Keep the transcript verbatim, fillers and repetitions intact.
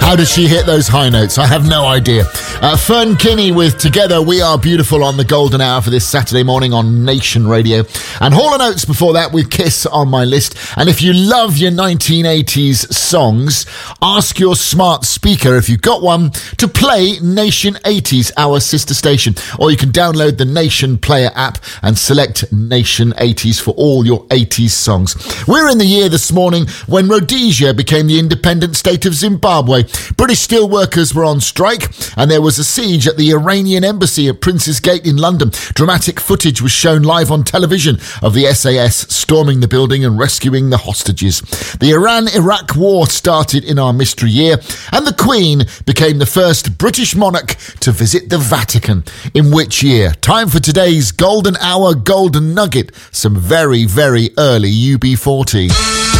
How does she hit those high notes? I have no idea. Uh, Fern Kinney with Together We Are Beautiful on the Golden Hour for this Saturday morning on Nation Radio. And Hall and Oates before that with Kiss on my list. And if you love your nineteen eighties songs, ask your smart speaker, if you've got one, to play Nation eighties, our sister station. Or you can download the Nation Player app and select Nation eighties for all your eighties songs. We're in the year this morning when Rhodesia became the independent state of Zimbabwe. British steelworkers were on strike and there was a siege at the Iranian embassy at Prince's Gate in London. Dramatic footage was shown live on television of the S A S storming the building and rescuing the hostages. The Iran-Iraq war started in our mystery year, and the Queen became the first British monarch to visit the Vatican. In which year? Time for today's Golden Hour Golden Nugget. Some very, very early U B forty.